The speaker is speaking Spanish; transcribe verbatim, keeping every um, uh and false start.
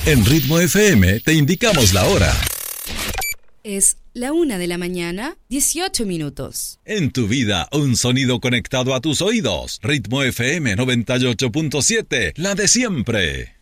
En Ritmo F M te indicamos la hora. Es la una de la mañana, dieciocho minutos. En tu vida, un sonido conectado a tus oídos. Ritmo F M noventa y ocho punto siete, la de siempre.